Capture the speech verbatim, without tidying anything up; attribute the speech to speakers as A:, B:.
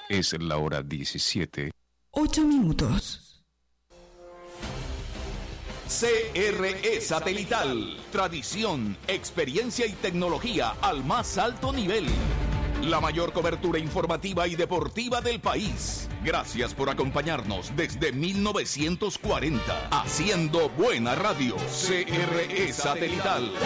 A: Es la hora diecisiete.
B: Ocho minutos.
C: C R E Satelital. Tradición, experiencia y tecnología al más alto nivel. La mayor cobertura informativa y deportiva del país. Gracias por acompañarnos desde mil novecientos cuarenta. Haciendo buena radio. C R E Satelital.